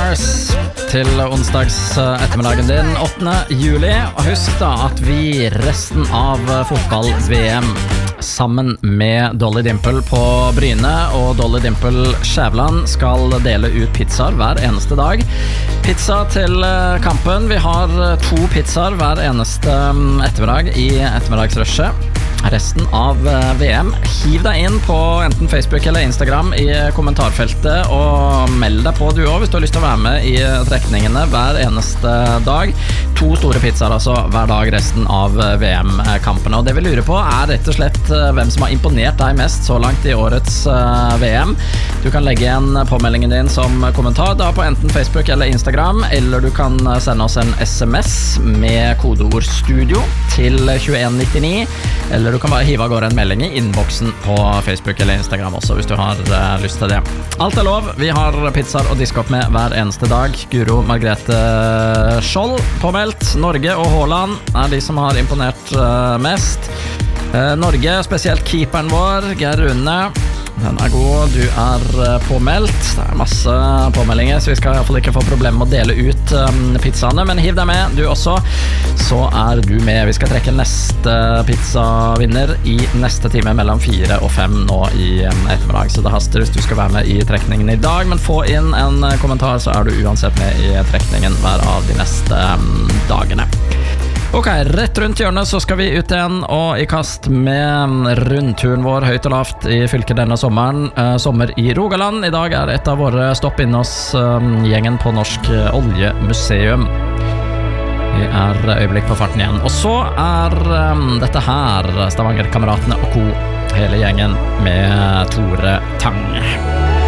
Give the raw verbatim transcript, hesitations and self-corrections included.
Stars til onsdags ettermiddagen din åttende juli. Og husk da at vi resten av fotball-V M sammen med Dolly Dimple på Bryne og Dolly Dimple Skjævland skal dele ut pizzaer hver eneste dag. Pizza til kampen. Vi har to pizzaer hver eneste ettermiddag i ettermiddagsrushet. Resten av V M. Hiv deg inn på enten Facebook eller Instagram i kommentarfeltet og meld deg på du også hvis du har lyst til å være med i trekningene hver eneste dag. To store pizzaer altså hver dag resten av V M-kampene. Og det vi lurer på er rett og slett hvem som har imponert deg mest så langt i årets V M. Du kan legge igjen påmeldingen din som kommentar da på enten Facebook eller Instagram, eller du kan sende oss en S M S med kodeord studio til tjueen nittini, eller du kan bare hive av gårde en melding i innboksen på Facebook eller Instagram også hvis du har uh, lyst til det. Alt er lov. Vi har pizzaer å diske opp med hver eneste dag. Guro Margrethe Skjold påmeldt. Norge og Haaland er de som har imponert uh, mest. Uh, Norge, spesielt keeperen vår, Geir Rune. Den er god, du er påmeldt. Det er masse påmeldinger, så vi skal i hvert fall ikke få problemer med å dele ut um, pizzaene. Men hiv deg med, du også, så er du med. Vi skal trekke neste pizzavinner i neste time mellom fire og fem nå i um, ettermiddag. Så det haster hvis du skal være med i trekningen i dag. Men få inn en kommentar, så er du uansett med i trekningen hver av de neste um, dagene. Ok, rett rundt hjørnet så skal vi ut igjen og i kast med rundturen vår høyt og lavt i fylket denne sommeren. Eh, sommer i Rogaland. I dag er et av våre stopp inne hos eh, gjengen på Norsk Oljemuseum. Vi er øyeblikk på farten igjen. Og så er eh, dette her Stavanger-kameratene og co. Hele gjengen med Tore Tang.